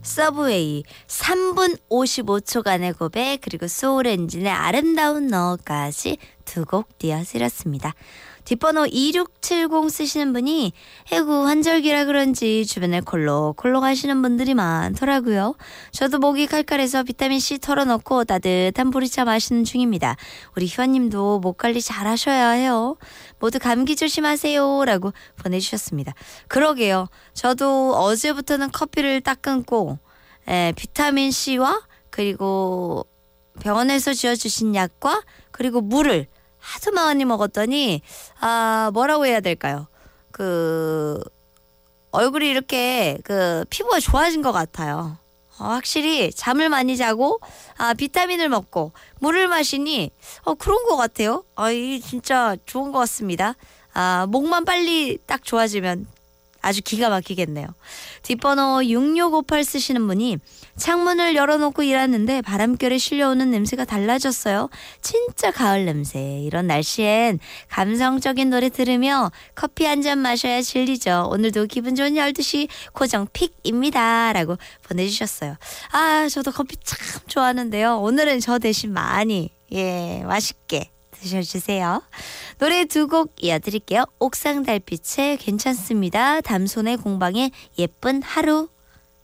서브웨이 3분 55초간의 고백 그리고 소울엔진의 아름다운 너까지 두 곡 띄워드렸습니다. 뒷번호 2670 쓰시는 분이 해구 환절기라 그런지 주변에 콜록콜록 하시는 분들이 많더라고요. 저도 목이 칼칼해서 비타민C 털어넣고 따뜻한 보리차 마시는 중입니다. 우리 희원님도 목 관리 잘 하셔야 해요. 모두 감기 조심하세요 라고 보내주셨습니다. 그러게요. 저도 어제부터는 커피를 딱 끊고 비타민C와 그리고 병원에서 지어주신 약과 그리고 물을 하도 많이 먹었더니 뭐라고 해야 될까요? 얼굴이 이렇게 피부가 좋아진 것 같아요. 확실히 잠을 많이 자고 비타민을 먹고 물을 마시니 그런 것 같아요. 이 진짜 좋은 것 같습니다. 목만 빨리 딱 좋아지면 아주 기가 막히겠네요. 뒷번호 6658 쓰시는 분이 창문을 열어놓고 일하는데 바람결에 실려오는 냄새가 달라졌어요. 진짜 가을 냄새. 이런 날씨엔 감성적인 노래 들으며 커피 한 잔 마셔야 질리죠. 오늘도 기분 좋은 12시 고정 픽입니다. 라고 보내주셨어요. 저도 커피 참 좋아하는데요. 오늘은 저 대신 많이 맛있게 드셔주세요. 노래 두 곡 이어드릴게요. 옥상 달빛의 괜찮습니다. 담손의 공방의 예쁜 하루.